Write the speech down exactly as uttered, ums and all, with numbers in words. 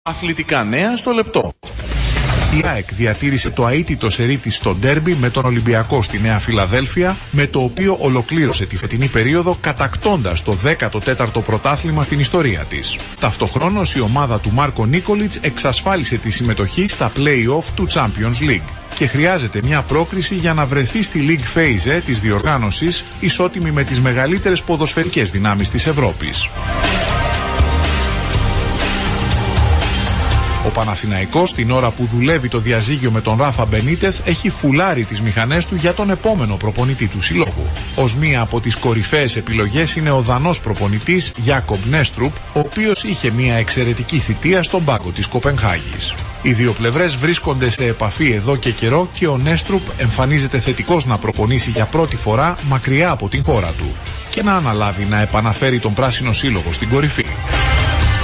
Αθλητικά νέα στο λεπτό. Η ΑΕΚ διατήρησε το αίτητο σερί της στο ντέρμπι με τον Ολυμπιακό στη Νέα Φιλαδέλφια, με το οποίο ολοκλήρωσε τη φετινή περίοδο κατακτώντας το δέκατο τέταρτο πρωτάθλημα στην ιστορία της. Ταυτοχρόνως η ομάδα του Μάρκο Νίκολιτς εξασφάλισε τη συμμετοχή στα play-off του Champions League και χρειάζεται μια πρόκριση για να βρεθεί στη League Phase της διοργάνωσης, ισότιμη με τις μεγαλύτερες ποδοσφαιρικές δυνάμεις της Ευρώπης. Ο Παναθηναϊκός, την ώρα που δουλεύει το διαζύγιο με τον Ράφα Μπενίτεθ, έχει φουλάρει τις μηχανές του για τον επόμενο προπονητή του συλλόγου. Ως μία από τις κορυφαίες επιλογές είναι ο δανός προπονητής Γιάκομπ Νέστρουπ, ο οποίος είχε μία εξαιρετική θητεία στον πάγκο της Κοπενχάγης. Οι δύο πλευρές βρίσκονται σε επαφή εδώ και καιρό και ο Νέστρουπ εμφανίζεται θετικός να προπονήσει για πρώτη φορά μακριά από την χώρα του και να αναλάβει να επαναφέρει τον πράσινο σύλλογο στην κορυφή.